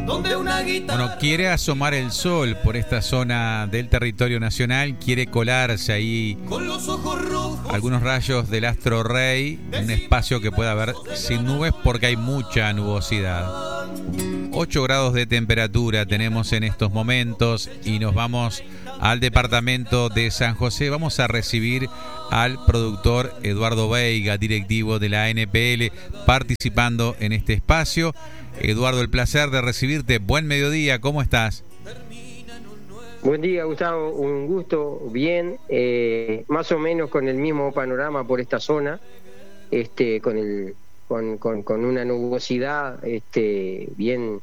Bueno, quiere asomar el sol por esta zona del territorio nacional, quiere colarse ahí algunos rayos del astro rey, un espacio que pueda haber sin nubes porque hay mucha nubosidad. 8 grados de temperatura tenemos en estos momentos y nos vamos al departamento de San José. Vamos a recibir al productor Eduardo Veiga, directivo de la ANPL, participando en este espacio. Eduardo, el placer de recibirte. Buen mediodía, ¿cómo estás? Buen día, Gustavo, un gusto, bien, más o menos con el mismo panorama por esta zona, con una nubosidad bien